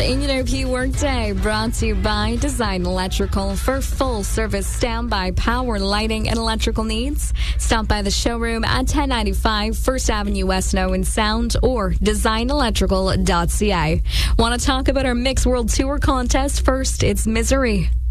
NRP Workday, brought to you by Design Electrical. For full service standby power, lighting, and electrical needs, stop by the showroom at 1095 First Avenue West in Owen Sound or designelectrical.ca. Want to talk about our Mix World Tour contest? First, it's Misery.